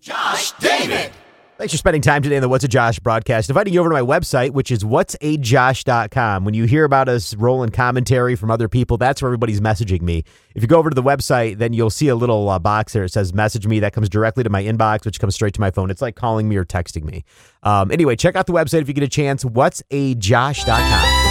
Josh David. Thanks for spending time today on the What's a Josh broadcast. Inviting you over to my website, which is whatsajosh.com. When you hear about us rolling commentary from other people, that's where everybody's messaging me. If you go over to the website, then you'll see a little box there. It says message me. That comes directly to my inbox, which comes straight to my phone. It's like calling me or texting me. Anyway, check out the website if you get a chance. Whatsajosh.com.